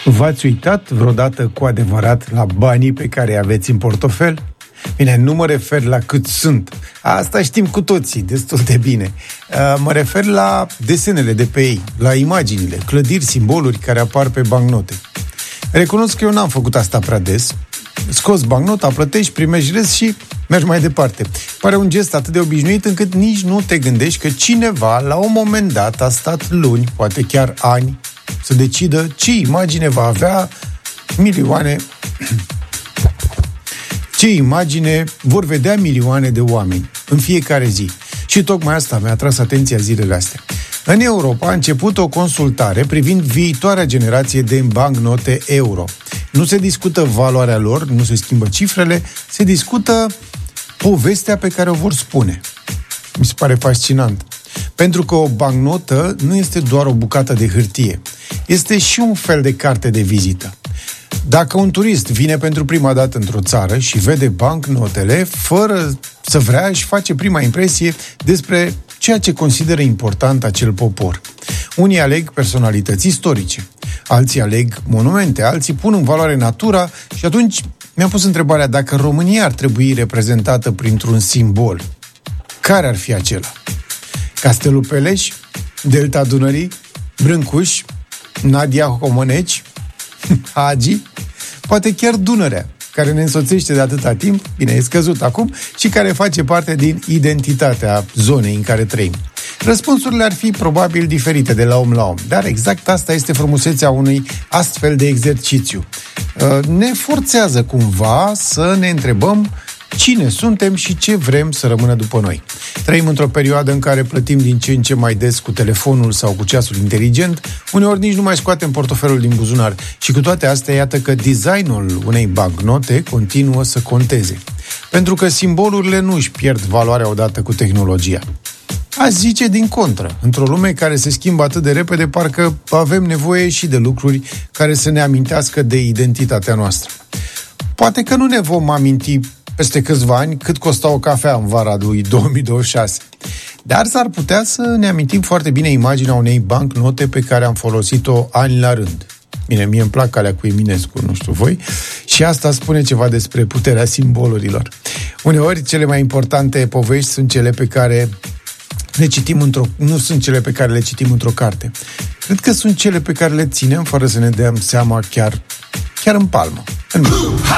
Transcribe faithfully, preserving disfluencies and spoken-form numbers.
V-ați uitat vreodată cu adevărat la banii pe care îi aveți în portofel? Bine, nu mă refer la cât sunt. Asta știm cu toții destul de bine. Mă refer la desenele de pe ei, la imaginile, clădiri, simboluri care apar pe bancnote. Recunosc că eu n-am făcut asta prea des. Scoți bancnota, plătești, primești rest și mergi mai departe. Pare un gest atât de obișnuit încât nici nu te gândești că cineva, la un moment dat, a stat luni, poate chiar ani, să decidă ce imagine va avea milioane... ce imagine vor vedea milioane de oameni în fiecare zi. Și tocmai asta mi-a atras atenția zilele astea. În Europa a început o consultare privind viitoarea generație de bancnote euro. Nu se discută valoarea lor, nu se schimbă cifrele, se discută povestea pe care o vor spune. Mi se pare fascinant. Pentru că o bancnotă nu este doar o bucată de hârtie. Este și un fel de carte de vizită. Dacă un turist vine pentru prima dată într-o țară și vede bancnotele, fără să vrea, își face prima impresie despre ceea ce consideră important acel popor. Unii aleg personalități istorice, alții aleg monumente, alții pun în valoare natura și atunci mi-am pus întrebarea dacă România ar trebui reprezentată printr-un simbol. Care ar fi acela? Castelul Peleș? Delta Dunării? Brâncuș? Nadia Comăneci? Hagi? Poate chiar Dunărea, care ne însoțește de atâta timp, bine, e scăzut acum, și care face parte din identitatea zonei în care trăim. Răspunsurile ar fi probabil diferite de la om la om, dar exact asta este frumusețea unui astfel de exercițiu. Ne forțează cumva să ne întrebăm cine suntem și ce vrem să rămână după noi. Trăim într-o perioadă în care plătim din ce în ce mai des cu telefonul sau cu ceasul inteligent, uneori nici nu mai scoatem portofelul din buzunar și cu toate astea iată că designul unei bancnote continuă să conteze. Pentru că simbolurile nu își pierd valoarea odată cu tehnologia. Aș zice din contră, într-o lume care se schimbă atât de repede, parcă avem nevoie și de lucruri care să ne amintească de identitatea noastră. Poate că nu ne vom aminti peste câțiva ani cât costa o cafea în vara lui două mii douăzeci și șase. Dar s-ar putea să ne amintim foarte bine imaginea unei bancnote pe care am folosit-o ani la rând. Bine, mie îmi plac alea cu Eminescu, nu știu voi, și asta spune ceva despre puterea simbolurilor. Uneori, cele mai importante povești sunt cele pe care le citim într-o... nu sunt cele pe care le citim într-o carte. Cred că sunt cele pe care le ținem fără să ne dăm seama chiar, chiar în palmă. În